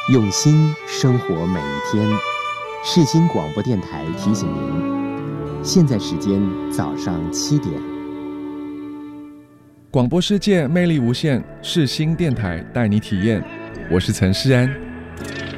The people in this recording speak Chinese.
用心生活每一天。世新广播电台提醒您，现在时间早上7点。 广播世界魅力无限，世新电台带你体验。我是陈诗安。